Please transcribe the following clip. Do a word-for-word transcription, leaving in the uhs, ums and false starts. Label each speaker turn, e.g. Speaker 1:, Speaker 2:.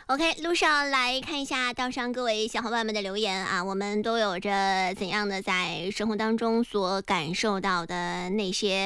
Speaker 1: OK， 路上来看一下道上各位小伙伴们的留言啊，我们都有着怎样的在生活当中所感受到的那些